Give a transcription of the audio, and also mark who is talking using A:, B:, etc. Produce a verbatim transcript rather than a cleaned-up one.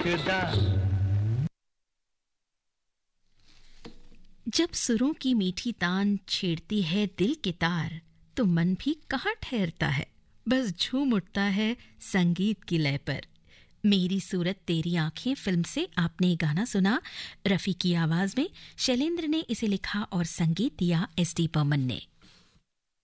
A: रुकदा।
B: जब सुरों की मीठी तान छेड़ती है दिल के तार, तो मन भी कहाँ ठहरता है, बस झूम उठता है संगीत की लय पर। मेरी सूरत तेरी आंखें फिल्म से आपने ये गाना सुना। रफ़ी की आवाज में शैलेंद्र ने इसे लिखा और संगीत दिया एस डी बर्मन ने।